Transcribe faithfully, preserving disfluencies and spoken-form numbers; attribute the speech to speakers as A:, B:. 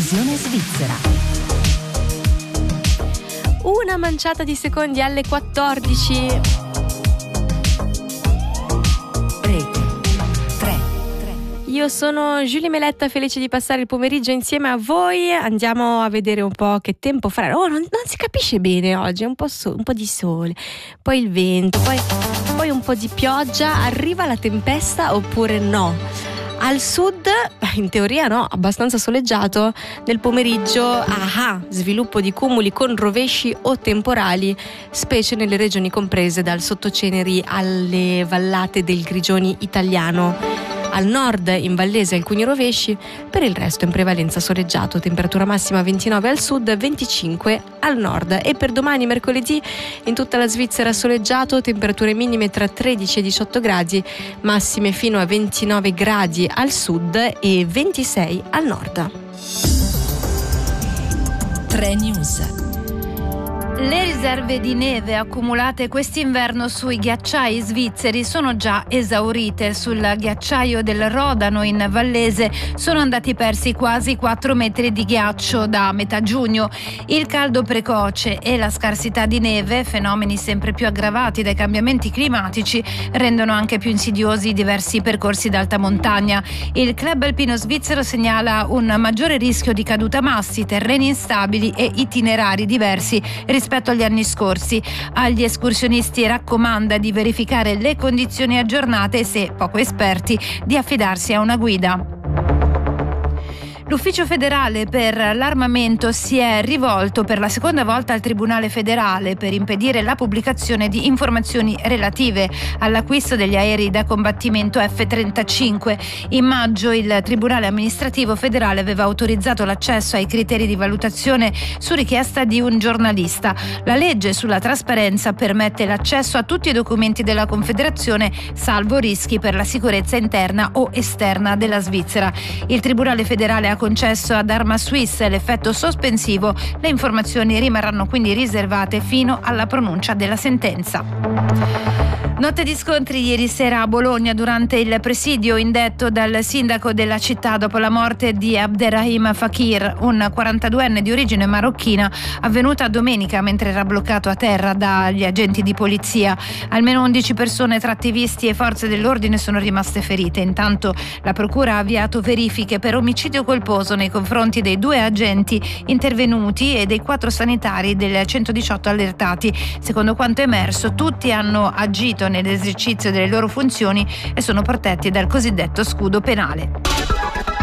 A: Radiovisione Svizzera.
B: Una manciata di secondi alle quattordici.
A: Rete tre.
B: Io sono Giulia Meletta, felice di passare il pomeriggio insieme a voi. Andiamo a vedere un po' che tempo farà. Oh, non, non si capisce bene oggi, è un po', so, un po' di sole, poi il vento, poi, poi un po' di pioggia. Arriva la tempesta oppure no? Al sud, in teoria no, abbastanza soleggiato. Nel pomeriggio, aha, sviluppo di cumuli con rovesci o temporali, specie nelle regioni comprese dal Sottoceneri alle vallate del Grigioni italiano. Al nord in Vallese alcuni rovesci, per il resto in prevalenza soleggiato, temperatura massima ventinove al sud, venticinque al nord. E per domani mercoledì in tutta la Svizzera soleggiato, temperature minime tra tredici e diciotto gradi, massime fino a ventinove gradi al sud e ventisei al nord.
A: tre News.
C: Le riserve di neve accumulate quest'inverno sui ghiacciai svizzeri sono già esaurite. Sul ghiacciaio del Rodano in Vallese sono andati persi quasi quattro metri di ghiaccio da metà giugno. Il caldo precoce e la scarsità di neve, fenomeni sempre più aggravati dai cambiamenti climatici, rendono anche più insidiosi diversi percorsi d'alta montagna. Il Club Alpino Svizzero segnala un maggiore rischio di caduta massi, terreni instabili e itinerari diversi rispetto rispetto agli anni scorsi. Agli escursionisti raccomanda di verificare le condizioni aggiornate e, se poco esperti, di affidarsi a una guida. L'Ufficio federale per l'armamento si è rivolto per la seconda volta al Tribunale federale per impedire la pubblicazione di informazioni relative all'acquisto degli aerei da combattimento F trentacinque. In maggio il Tribunale amministrativo federale aveva autorizzato l'accesso ai criteri di valutazione su richiesta di un giornalista. La legge sulla trasparenza permette l'accesso a tutti i documenti della Confederazione, salvo rischi per la sicurezza interna o esterna della Svizzera. Il Tribunale federale ha concesso ad Arma Suisse l'effetto sospensivo. Le informazioni rimarranno quindi riservate fino alla pronuncia della sentenza. Notte di scontri ieri sera a Bologna durante il presidio indetto dal sindaco della città dopo la morte di Abderrahim Fakir, un quarantaduenne di origine marocchina, avvenuta domenica mentre era bloccato a terra dagli agenti di polizia. Almeno undici persone tra attivisti e forze dell'ordine sono rimaste ferite. Intanto la procura ha avviato verifiche per omicidio colposo nei confronti dei due agenti intervenuti e dei quattro sanitari del centodiciotto allertati. Secondo quanto emerso, tutti hanno agito nell'esercizio delle loro funzioni e sono protetti dal cosiddetto scudo penale.